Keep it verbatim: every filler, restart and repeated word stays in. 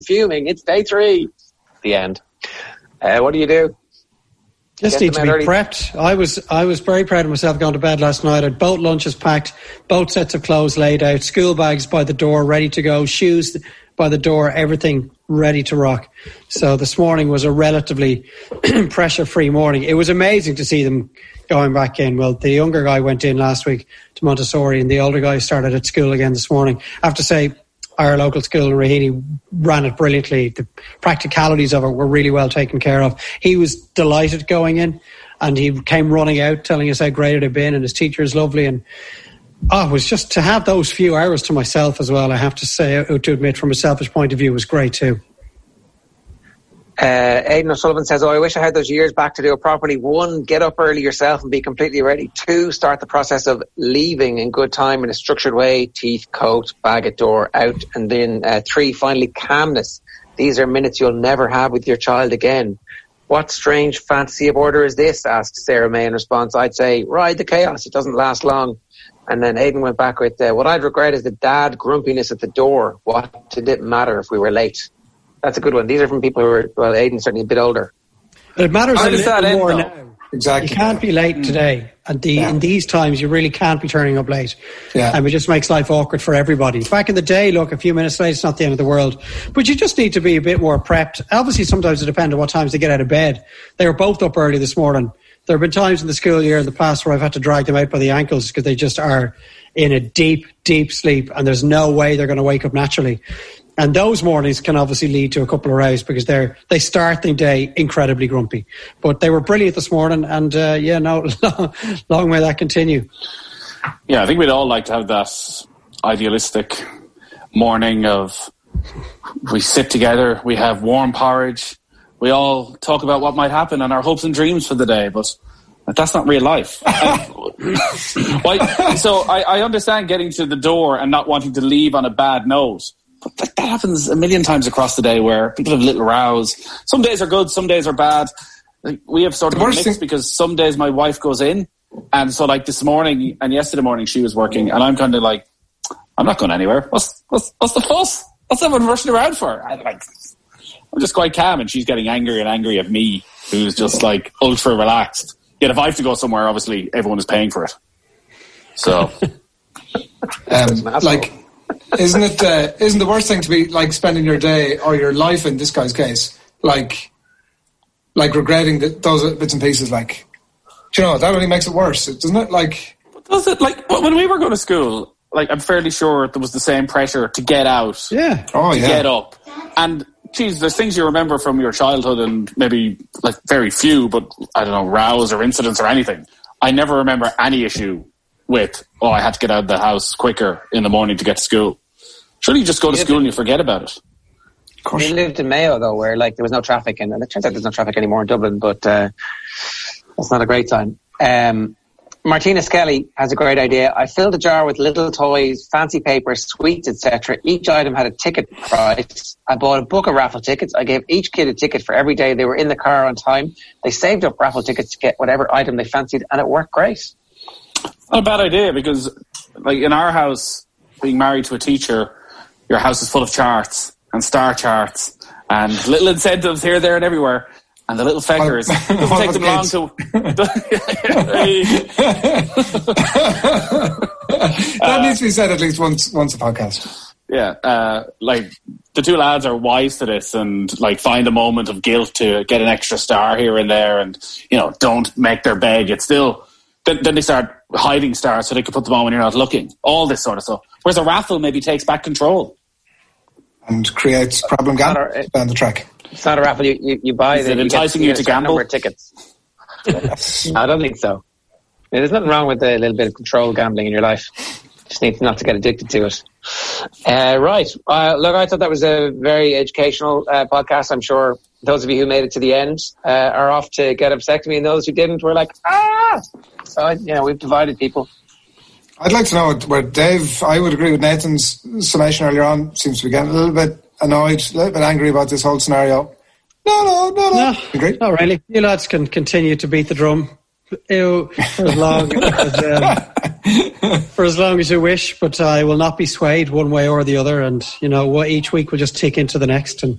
fuming. It's day three. The end. Uh, what do you do? Just Get need to be early. prepped. I was I was very proud of myself going to bed last night. I had both lunches packed, both sets of clothes laid out, school bags by the door, ready to go, shoes by the door, everything ready to rock. So this morning was a relatively pressure-free morning. It was amazing to see them going back in. Well, the younger guy went in last week to Montessori, and the older guy started at school again this morning. I have to say, our local school in Raheny ran it brilliantly. The practicalities of it were really well taken care of. He was delighted going in, and he came running out telling us how great it had been, and his teacher is lovely. And oh, it was just to have those few hours to myself as well, I have to say, to admit, from a selfish point of view, was great too. Uh, Aidan O'Sullivan says, oh, I wish I had those years back to do it properly. One, get up early yourself and be completely ready. Two, start the process of leaving in good time in a structured way, teeth, coat, bag at door, out. And then uh, three, finally, calmness. These are minutes you'll never have with your child again. What strange fantasy of order is this? Asked Sarah May in response. I'd say, ride the chaos. It doesn't last long. And then Aidan went back with, uh, what I'd regret is the dad grumpiness at the door. What did it matter if we were late? That's a good one. These are from people who are, well, Aidan's certainly a bit older. It matters How a little more now. Exactly. You can't be late mm. today. And the, yeah. in these times, you really can't be turning up late. Yeah. And it just makes life awkward for everybody. Back in the day, look, a few minutes late, it's not the end of the world. But you just need to be a bit more prepped. Obviously, sometimes it depends on what times they get out of bed. They were both up early this morning. There have been times in the school year in the past where I've had to drag them out by the ankles because they just are in a deep, deep sleep, and there's no way they're going to wake up naturally. And those mornings can obviously lead to a couple of rows because they're they start the day incredibly grumpy. But they were brilliant this morning, and uh, yeah, no, long, long may that continue. Yeah, I think we'd all like to have that idealistic morning of we sit together, we have warm porridge, we all talk about what might happen and our hopes and dreams for the day, but that's not real life. Well, so I, I understand getting to the door and not wanting to leave on a bad note. But that, that happens a million times across the day where people have little rows. Some days are good, some days are bad. Like, we have sort of a mix thing- because some days my wife goes in, and so like this morning and yesterday morning she was working, and I'm kind of like, I'm not going anywhere. What's what's what's the fuss? What's everyone rushing around for? I'm like, I'm just quite calm, and she's getting angry and angry at me, who's just like ultra relaxed. Yet if I have to go somewhere, obviously everyone is paying for it. So, um, like. Isn't it? Uh, isn't the worst thing to be like spending your day or your life in this guy's case, like, like regretting the, those bits and pieces? Like, do you know that only makes it worse, doesn't it? Like, does it? Like when we were going to school, like I'm fairly sure there was the same pressure to get out, yeah, oh to yeah, get up, and geez, there's things you remember from your childhood, and maybe like very few, but I don't know, rows or incidents or anything. I never remember any issue with, oh, I had to get out of the house quicker in the morning to get to school. Surely you just go to school and you forget about it. Of course. We lived in Mayo, though, where like there was no traffic, and, and it turns out there's no traffic anymore in Dublin, but uh, it's not a great time. Um, Martina Skelly has a great idea. I filled a jar with little toys, fancy paper, sweets, et cetera. Each item had a ticket price. I bought a book of raffle tickets. I gave each kid a ticket for every day they were in the car on time. They saved up raffle tickets to get whatever item they fancied, and it worked great. Not a bad idea, because like in our house, being married to a teacher, your house is full of charts and star charts and little incentives here, there and everywhere. And the little feckers, it doesn't take them long to... That needs to be said at least once once a podcast. Yeah, uh, like the two lads are wise to this and like find a moment of guilt to get an extra star here and there, and, you know, don't make their bed. It's still... Then, then they start hiding stars so they can put them on when you're not looking. All this sort of stuff. Whereas a raffle maybe takes back control. And creates problem gambling down the track. It's not a raffle. You, you, you buy... Is it enticing you, you to gamble? Number of tickets. No, I don't think so. There's nothing wrong with a little bit of control gambling in your life. Just need not to get addicted to it. Uh, right. Uh, look, I thought that was a very educational uh, podcast. I'm sure those of you who made it to the end uh, are off to get a vasectomy, and those who didn't were like, ah! So, you know, we've divided people. I'd like to know where Dave, I would agree with Nathan's summation earlier on, seems to be getting a little bit annoyed, a little bit angry about this whole scenario. No, no, no, no. No, agree? Not really. You lads can continue to beat the drum. Ew, for as long as... Um, for as long as you wish, but I will not be swayed one way or the other. And, you know, each week will just tick into the next. And